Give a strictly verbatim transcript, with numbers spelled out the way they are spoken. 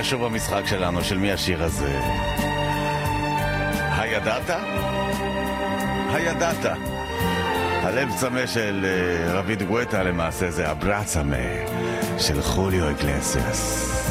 קשור במשחק שלנו? של מי השיר הזה? הידעת? הידעת. הלב צמא של רביד גואטה למעשה זה אברצמה של חוליו איגלסיאס.